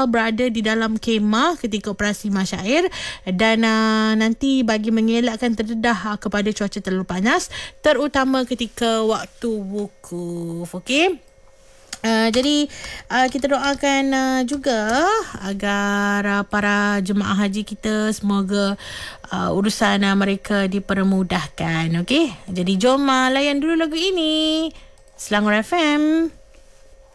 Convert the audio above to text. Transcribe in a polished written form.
bakal berada di dalam kemah ketika operasi masyair, dan nanti bagi mengelakkan terdedah kepada cuaca terlalu panas, terutama ketika waktu wukuf. Okey. Jadi kita doakan juga agar para jemaah haji kita semoga urusan mereka dipermudahkan. Okey. Jadi jom layan dulu lagu ini. Selangor FM.